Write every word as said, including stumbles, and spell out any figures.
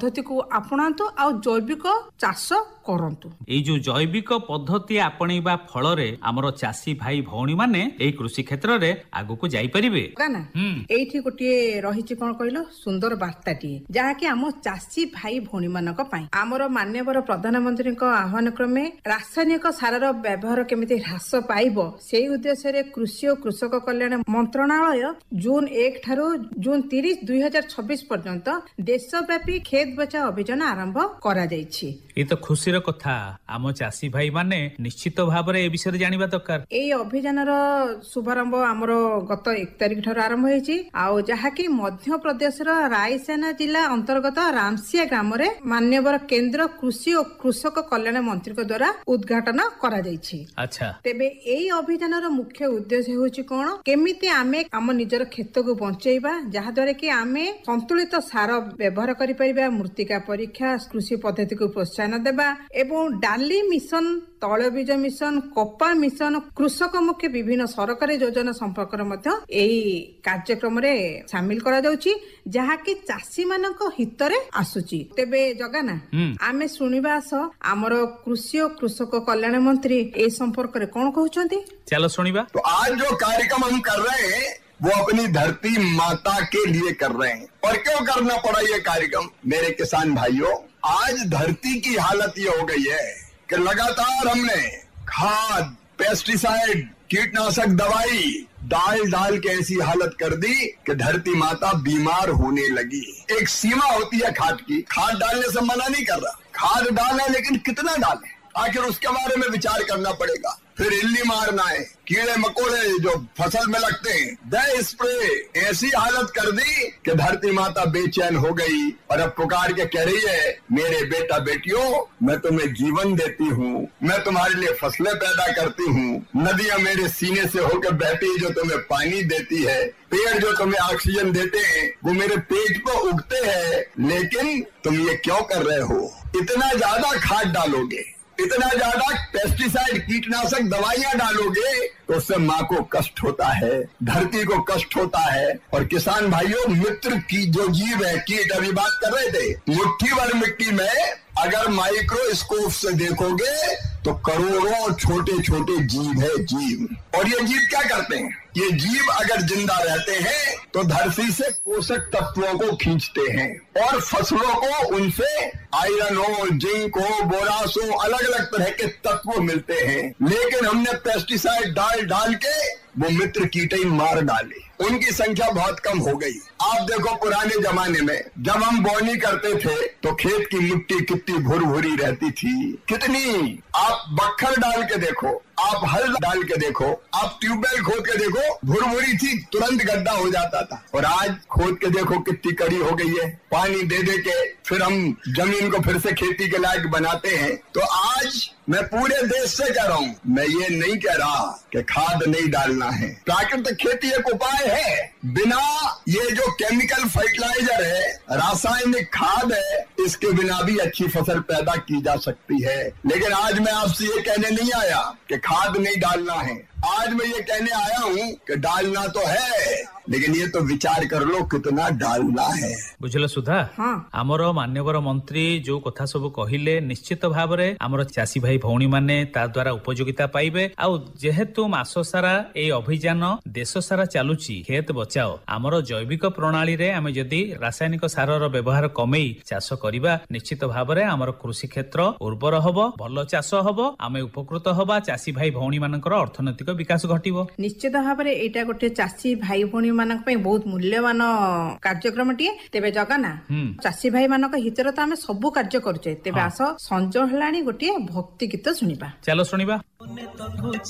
पद्धति को आपणातु आ जैविक चाष करंतु। ए जो जैविक पद्धति आपणैबा फलरे हमर चासी भाई भौणी माने एई कृषि क्षेत्र रे आगु को जाई परिबे काना। एठी गोटे रहिछि कोन कहिलो सुंदर वार्ताटी जहा कि हम चासी भाई भौणी मानक पई हमर माननीय प्रधानमंत्री को आह्वान क्रमे रासायनिक सारर व्यवहार केमिति ह्रास पाइबो सेही उद्देश्य रे कृषि और कृषक कल्याण मंत्रणालय जून एक ठारू जून तीस दुई हजार छब्बीस पर्यंत देशव्यापी खेत बचाओ अभियान आरंभ करा जायछि। ये तो खुशीर कथा आम चासी भाई माने निश्चित भाव ए विषय जानिबा दरकार। एई अभियानर शुभारंभ हमर गत एक तारिख ठारू आरंभ होईछि आ जहा कि मध्य प्रदेशर रायसेना जिला अंतर्गत रामसिया ग्राम रे मान्यवर केंद्र कृषि और कृषक कल्याण मंत्री को द्वारा उद्घाटन करा जायछि। अच्छा तेबे एई अभियानर मुख्य उद्देश्य होछि कोन केमिति आमे आम निजर खेत को बंचेइबा जहा द्वारा कि आमे संतुलित सार व्यवहार करि परिबा मृत्तिका परीक्षा कृषि पद्धति को प्रोत्साहन देबा एवं डाली मिशन तैलबीज मिशन कपा मिशन कृषक मुख्य विभिन्न सरकारी योजना संपर्क कार्यक्रम रे शामिल करा जाउची जहा कि चासी मानक हित रे आसुची। तेबे जगाना आमे सुनिबा आस हमर कृषि और कृषक कल्याण मंत्री ए संपर्क रे कोन कहउचंती चलो सुनिबा। तो आज जो कार्यक्रम हम कर रहे हैं वो अपनी धरती माता के लिए कर रहे हैं। और क्यों करना पड़ा ये कार्यक्रम मेरे किसान भाइयों, आज धरती की हालत ये हो गई है कि लगातार हमने खाद पेस्टिसाइड कीटनाशक दवाई डाल डाल के ऐसी हालत कर दी कि धरती माता बीमार होने लगी। एक सीमा होती है खाद की, खाद डालने से मना नहीं कर रहा, खाद डालना लेकिन कितना डालें आखिर उसके बारे में विचार करना पड़ेगा। फिर इल्ली मारना है, कीड़े मकोड़े जो फसल में लगते हैं दे स्प्रे, ऐसी हालत कर दी कि धरती माता बेचैन हो गई और अब पुकार के कह रही है मेरे बेटा बेटियों मैं तुम्हें जीवन देती हूँ, मैं तुम्हारे लिए फसलें पैदा करती हूँ, नदियाँ मेरे सीने से होकर बहती जो तुम्हें पानी देती है, पेड़ जो तुम्हें ऑक्सीजन देते हैं वो मेरे पेट पर उगते हैं, लेकिन तुम ये क्यों कर रहे हो? इतना ज्यादा खाद डालोगे, इतना ज्यादा पेस्टिसाइड कीटनाशक दवाइयां डालोगे तो उससे माँ को कष्ट होता है, धरती को कष्ट होता है। और किसान भाइयों मित्र की जो जीव है, कीट अभी बात कर रहे थे, मुट्ठी भर मिट्टी में अगर माइक्रोस्कोप से देखोगे तो करोड़ों छोटे छोटे जीव है जीव। और ये जीव क्या करते हैं? ये जीव अगर जिंदा रहते हैं तो धरती से पोषक तत्वों को खींचते हैं और फसलों को उनसे आयरन हो, जिंक हो, बोरास हो, अलग अलग तरह के तत्व मिलते हैं। लेकिन हमने पेस्टिसाइड डाल डाल के वो मित्र कीट ही मार डाले, उनकी संख्या बहुत कम हो गई। आप देखो पुराने जमाने में जब हम बोनी करते थे तो खेत की मिट्टी कितनी भुर भुरी रहती थी, कितनी। आप बक्खर डाल के देखो, आप हल डाल के देखो, आप ट्यूबवेल खोद के देखो, भुर भुरी थी, तुरंत गड्ढा हो जाता था। और आज खोद के देखो कितनी कड़ी हो गई है, पानी दे दे के फिर हम जमीन को फिर से खेती के लायक बनाते हैं। तो आज मैं पूरे देश से कह रहा हूँ, मैं ये नहीं कह रहा कि खाद नहीं डालना है, प्राकृतिक खेती एक उपाय है। बिना ये जो केमिकल फर्टिलाइजर है, रासायनिक खाद है, इसके बिना भी अच्छी फसल पैदा की जा सकती है। लेकिन आज मैं आपसे ये कहने नहीं आया कि खाद नहीं डालना है, आज मैं ये कहने आया हूँ कि डालना तो है, लेकिन ये तो विचार कर लो कितना डालना है। बुझल सुधा, हाँ। आमर मान्यवर मंत्री जो कथा सब कहिले निश्चित भाव रे आमर चासी भाई भौणी माने ता द्वारा उपयोगिता पाइबे। आउ जेहेतु मास सारा ए अभियान देश सारा चालुची खेत बचाओ, आमर जैविक प्रणाली रे आमे जदि रासायनिक सारर व्यवहार कमेई चाष करिबा निश्चित भाव रे आमर कृषि क्षेत्र उर्वर हबो, भल चाष हबो, आमे उपकृत हबा, चासी भाई भौणी मानकर अर्थनैतिक विकास घटिबो। निश्चित भाव रे एटा गोटे चासी भाई भौणी मानक पे बहुत मूल्यवान कार्यक्रम टिए। तेबे जगाना चासी भाई मानक हितर तो आमे सब कार्य करछे। तेबे आस संजय हलाणी गोटे भक्ति गीत सुनिबा। चलो सुनिबा।